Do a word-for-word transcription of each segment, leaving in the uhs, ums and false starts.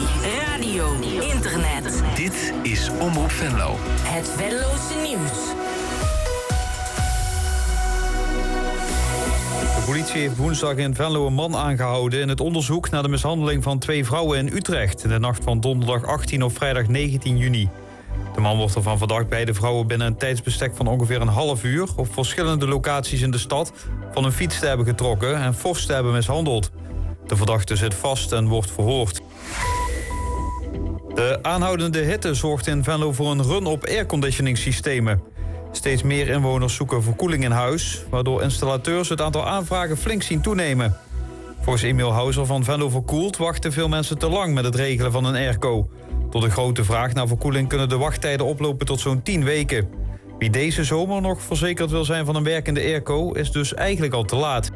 radio, internet. Dit is Omroep Venlo. Het Venlose nieuws. De politie heeft woensdag in Venlo een man aangehouden in het onderzoek naar de mishandeling van twee vrouwen in Utrecht in de nacht van donderdag achttien op vrijdag negentien juni. De man wordt ervan verdacht beide vrouwen binnen een tijdsbestek van ongeveer een half uur op verschillende locaties in de stad van een fiets te hebben getrokken en fors te hebben mishandeld. De verdachte zit vast en wordt verhoord. De aanhoudende hitte zorgt in Venlo voor een run op airconditioningsystemen. Steeds meer inwoners zoeken verkoeling in huis, waardoor installateurs het aantal aanvragen flink zien toenemen. Volgens Emiel Houser van Venlo Verkoeld wachten veel mensen te lang met het regelen van een airco. Door de grote vraag naar verkoeling kunnen de wachttijden oplopen tot zo'n tien weken. Wie deze zomer nog verzekerd wil zijn van een werkende airco is dus eigenlijk al te laat.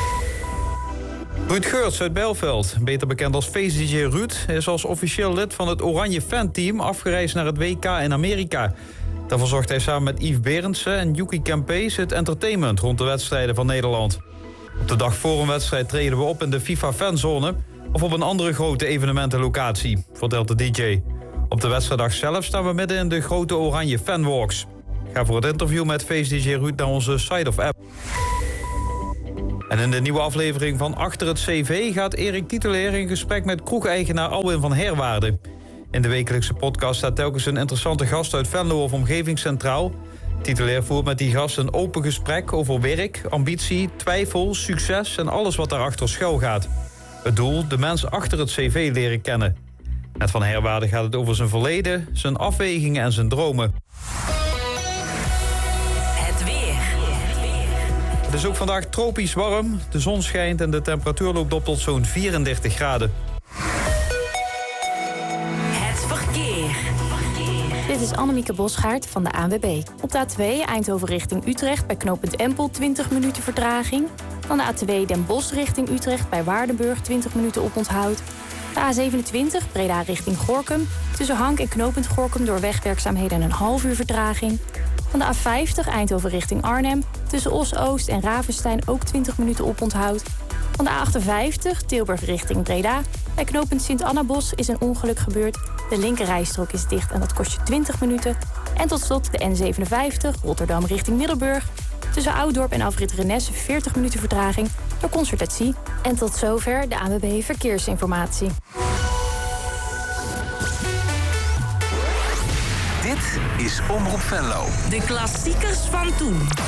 Ruud Geurts uit Bijlveld, beter bekend als feest D J Ruud, is als officieel lid van het Oranje Fanteam afgereisd naar het W K in Amerika. Daarvoor zorgt hij samen met Yves Berendsen en Yuki Kempees het entertainment rond de wedstrijden van Nederland. Op de dag voor een wedstrijd treden we op in de FIFA Fanzone of op een andere grote evenementenlocatie, vertelt de D J. Op de wedstrijddag zelf staan we midden in de grote Oranje Fanwalks. Ga voor het interview met feest D J Ruud naar onze site of app. En in de nieuwe aflevering van Achter het C V gaat Erik Titelaer in gesprek met kroegeigenaar Alwin van Herwaarde. In de wekelijkse podcast staat telkens een interessante gast uit Venlo of omgeving centraal. Titelaer voert met die gast een open gesprek over werk, ambitie, twijfel, succes en alles wat daarachter schuil gaat. Het doel, de mens achter het C V leren kennen. Met Van Herwaarde gaat het over zijn verleden, zijn afwegingen en zijn dromen. Het weer. Het is ook vandaag tropisch warm, de zon schijnt en de temperatuur loopt op tot zo'n vierendertig graden. Het verkeer. Dit is Annemieke Bosgaard van de A N W B. Op de A twee Eindhoven richting Utrecht bij knooppunt Empel twintig minuten vertraging. Dan de A twee Den Bosch richting Utrecht bij Waardenburg twintig minuten oponthoud. De A zevenentwintig Breda richting Gorinchem. Tussen Hank en knooppunt Gorinchem door wegwerkzaamheden een half uur vertraging. Van de A vijftig Eindhoven richting Arnhem. Tussen Os-Oost en Ravenstein ook twintig minuten oponthoud. Van de A achtenvijftig Tilburg richting Breda. Bij knooppunt Sint-Annabos is een ongeluk gebeurd. De linkerrijstrook is dicht en dat kost je twintig minuten. En tot slot de N zevenenvijftig Rotterdam richting Middelburg. Tussen Ouddorp en Afrit Renesse veertig minuten vertraging door concertatie. En tot zover de A N W B Verkeersinformatie. Dit is Omroep Venlo. De klassiekers van toen.